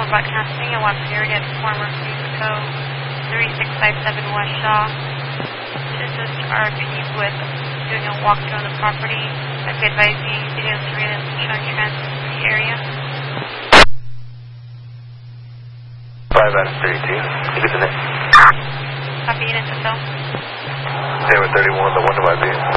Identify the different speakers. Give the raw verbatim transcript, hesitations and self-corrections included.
Speaker 1: about canceling a one period at former Mexico three six five seven West Shaw. To assist R P with doing a walkthrough on the property, I'd be advising video surveillance showing transit to the area.
Speaker 2: five out of thirty-two. Good to know.
Speaker 1: Copy unit to cell.
Speaker 2: Tower thirty-one, the one to my view.